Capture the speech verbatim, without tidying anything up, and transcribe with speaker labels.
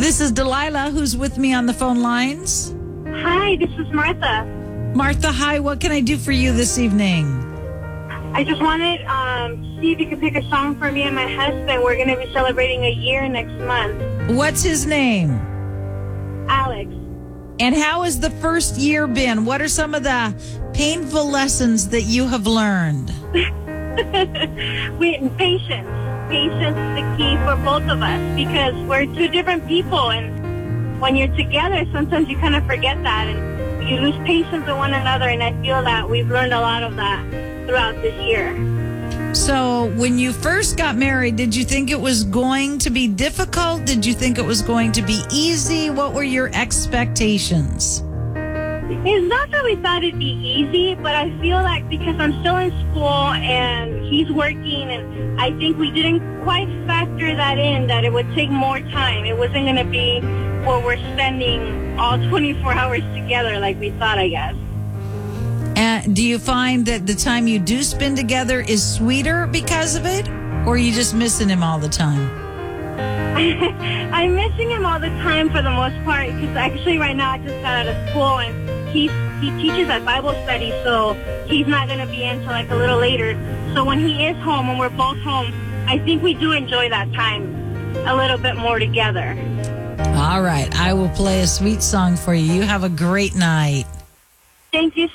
Speaker 1: This is Delilah, who's with me on the phone lines.
Speaker 2: Hi, this is Martha.
Speaker 1: Martha, hi. What can I do for you this evening?
Speaker 2: I just wanted um, to see if you could pick a song for me and my husband. We're going to be celebrating a year next month.
Speaker 1: What's his name?
Speaker 2: Alex.
Speaker 1: And how has the first year been? What are some of the painful lessons that you have learned?
Speaker 2: we, patience. Patience is the key for both of us because we're two different people. And when you're together, sometimes you kind of forget that. And you lose patience with one another. And I feel that we've learned a lot of that throughout this year.
Speaker 1: So when you first got married, did you think it was going to be difficult? Did you think it was going to be easy? What were your expectations?
Speaker 2: It's not that we thought it'd be easy, but I feel like because I'm still in school and he's working, and I think we didn't quite factor that in, that it would take more time. It wasn't going to be where we're spending all twenty-four hours together like we thought, I guess.
Speaker 1: And do you find that the time you do spend together is sweeter because of it? Or are you just missing him all the time?
Speaker 2: I'm missing him all the time for the most part because actually right now I just got out of school and he's, he teaches at Bible study, so he's not going to be in until like a little later. So when he is home and we're both home, I think we do enjoy that time a little bit more together.
Speaker 1: All right. I will play a sweet song for you. You have a great night.
Speaker 2: Thank you